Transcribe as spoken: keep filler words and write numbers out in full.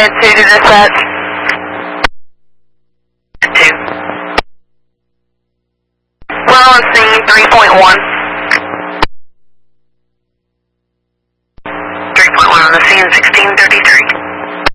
United two to dispatch. two. We're on scene three point one. three point one on the scene, sixteen thirty-three.